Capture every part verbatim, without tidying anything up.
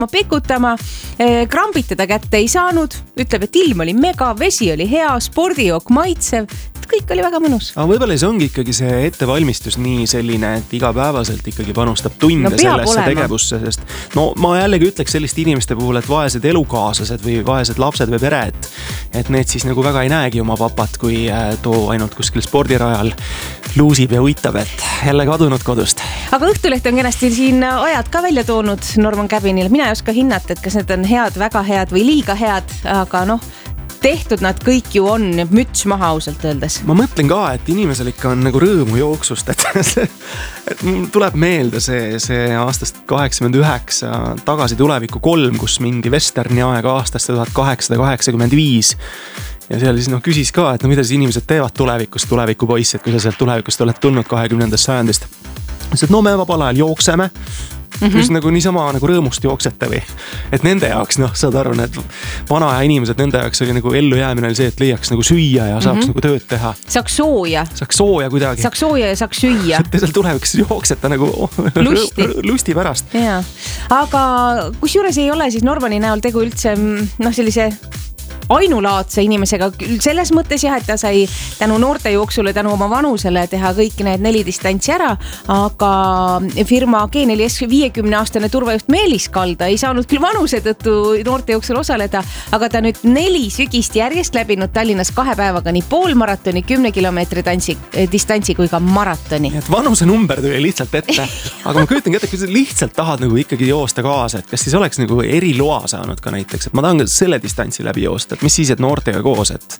ma pikutama, krambitada kätte ei saanud, ütleb, et ilm oli mega, vesi oli hea, spordijook maitsev, kõik oli väga mõnus. Aga võib-olla see ongi ikkagi see ettevalmistus nii selline, et igapäevaselt ikkagi panustab tunde no, sellesse olema. Tegevusse, sest no ma jällegi ütleks selliste inimeste puhul, et vaesed elukaaslased või vaesed lapsed või pere, et, et need siis nagu väga ei näegi oma papat, kui too ainult kuskil spordirajal luusib ja uitab, et jälle kadunud kodust. Aga Õhtuleht on kenasti siin ajad ka välja toonud Norman Cabinil. Mina ei oska hinnata, et kas need on head, väga head või liiga head, aga noh, tehtud nad kõik ju on, müts maha ausalt öeldes. Ma mõtlen ka, et inimesel ikka on nagu rõõmu jooksust, et, see, et tuleb meelde see, see aastast kaheksakümmend üheksa tagasi tuleviku kolm, kus mingi vesterni aeg aastast tuhat kaheksasada kaheksakümmend viis. Ja seal siis noh küsis ka, et no mida siis inimesed teevad tulevikus, tulevikupoiss, et kui sa sealt tulevikust oled tulnud kahekümnendast sajandist. Et no me vabal ajal jookseme, mm-hmm. kus nagu niisama nagu rõõmust jooksete või. Et nende jaoks, noh, saad aru, need vana ja inimesed, nende jaoks oli nagu ellu jäämine oli see, et leiaks nagu süüa ja saaks mm-hmm. nagu tööd teha. Saaks sooja. Saaks sooja kuidagi. Saaks sooja ja saaks süüa. Te seal tulevikus jooksete nagu lusti, lusti pärast. Jaa. Aga kus juures ei ole siis Normani näol tegu üldse, noh, sellise ainulaadse inimesega, selles mõttes jah, et ta sai tänu noorte jooksule, tänu oma vanusele teha kõik need neli distantsi ära, aga firma G neli S viiekümne aastane turvajuht Meelis Kalda ei saanud küll vanuse tõttu noorte jooksul osaleda, aga ta nüüd neli sügist järjest läbinud Tallinnas kahe päevaga nii poolmaratoni, kümne kilomeetri tantsi, distantsi kui ka maratoni. Et vanuse number tuli lihtsalt ette, aga ma kujutan ette, kui sa lihtsalt tahad nagu ikkagi joosta kaasa, et kas siis oleks nagu eriloa saanud ka näiteks, et ma tahan selle distantsi läbi joosta, mis siis, et noortega koos, et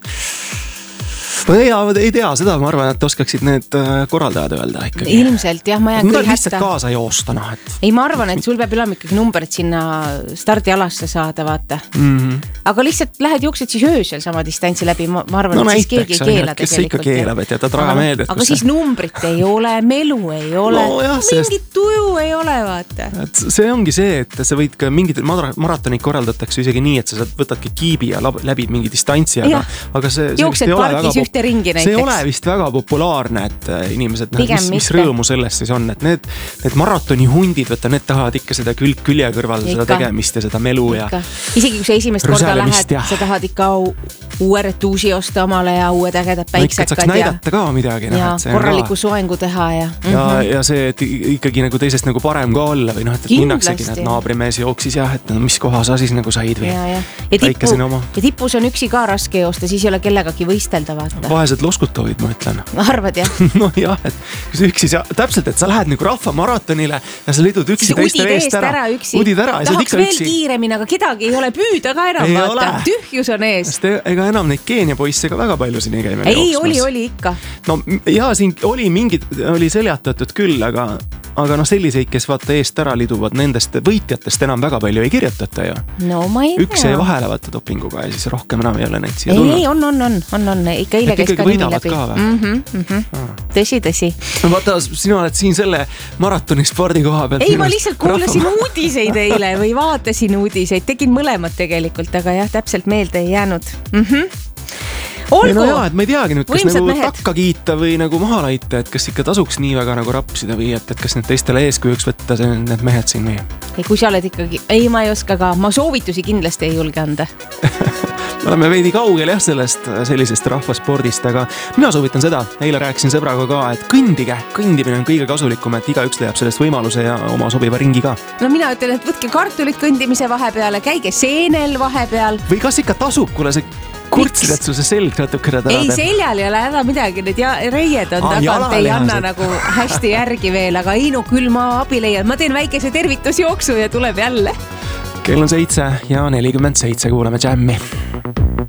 ma ei, ei tea seda, ma arvan, et oskaksid need korraldajad öelda ikkagi. Ilmselt, jah, ma jään küll hätta. Lihtsalt kaasa joosta, noh, et... Ei, ma arvan, et sul peab olema ikkagi numbrid sinna stardialasse saada, vaata. Mm-hmm. Aga lihtsalt lähed jooksed siis öösel sama distantsi läbi, ma arvan, no, et näiteks, siis keegi ei keela tegelikult. Kes see ikka keelab, et jätad raga meelde. Aga siis numbrit ei ole, melu ei ole, no, jah, mingit sest... tuju ei ole, vaata. Et see ongi see, et sa võid ka mingid maratonid korraldatakse isegi nii, et sa võtadki kiibi ja läbid mingi distantsi, aga, aga see, see ringi näiteks. See ei ole vist väga populaarne, et inimesed, noh, mis, mis rõõmu sellest siis on, et need, need maratoni hundid, võtta, need tahavad ikka seda külg külje kõrval, ikka. Seda tegemist ja seda melu ikka. Ja isegi kui sa esimest korda lähed, ja. Sa tahad ikka uue retuusi osta omale ja uued ägedad päiksekad. No saaks näidata ka midagi. Ja noh, korraliku soengu teha ja. Ja, mm-hmm. ja see, et ikkagi nagu teisest nagu parem ka olla või noh, et minnaksegi, et naabrimees jooksis jah, et no, mis koha sa siis nagu said või. Ja, ja. Ja, tippu, ja tippus on üksi ka raske joosta, siis ei ole kellegagi võistelda vaata. Vaesed loskutovid, ma ütlen. Arvad, jah? no jah, et kui sa üksi, täpselt, et sa lähed nagu rahva maratonile ja sa lidud üksi teiste eest ära. ära üksi. Udid ära. Tahaks veel üksi. Kiiremini, aga kedagi ei ole püüda ka enam, ei vaata. Ole. Tühjus on ees. Te, ega enam neid Keenia poisse ka väga palju siin ei käime. Ei, jooksmas. oli, oli ikka. No ja siin oli mingid, oli seljatatud küll, aga aga noh, selliseid, kes vaata eest ära liduvad, nendest võitjatest enam väga palju ei kirjutata ju. No ma ei tea. Üks jäi vahele vaata dopinguga ja siis rohkem enam ei ole neid siia ei, tulnud. Ei, on, on, on, on, on. Ikka eile käis ka nimi läbi. Mm-hmm, mm-hmm. Ah. Tõsi, tõsi. Vaata, sina oled siin selle maratoni spordi koha pealt. Ei, ma lihtsalt kuulasin rahva... uudiseid eile või vaatasin uudiseid. Tegin mõlemad tegelikult, aga jah, täpselt meelde ei jäänud. Mhm. Olgu. No jah, et ma ei teagi nüüd, kas Võimsad nagu mehed. Takka kiita või nagu maha laita, et kas ikka tasuks nii väga nagu rapsida või et, et kas need teistele eeskujuks võtta need mehed siin või? Ei, kui sa oled ikkagi, ei, ma ei oska ka, ma soovitusi kindlasti ei julge anda. Me oleme veidi kaugel jah sellest sellisest rahvaspordist, aga mina soovitan seda, eile rääkisin sõbraga ka, et kõndige, kõndimine on kõige kasulikum, et igaüks leiab sellest võimaluse ja oma sobiva ringi ka. No mina ütlen, et võtke kartulit kõndimise vahepeale, käige seenel vahepeal. Või kas ikka tasub, kuule see kurtsid, et sul see selg natukene täna ei, seljal ei ole häda midagi, need ja, reied on ah, tagant, ei anna nagu hästi järgi veel, aga ei no küll ma abi leian, ma teen väikese tervitusjooksu ja tuleb jälle. Kell on seitse ja nelikümmend seitse, kuuleme Jammi.